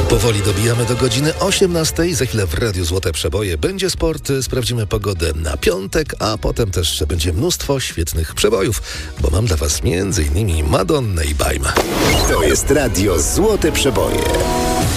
Powoli dobijamy do godziny 18. Za chwilę w Radiu Złote Przeboje będzie sport, sprawdzimy pogodę na piątek, a potem też będzie mnóstwo świetnych przebojów, bo mam dla Was m.in. Madonnę i Bajma. To jest Radio Złote Przeboje.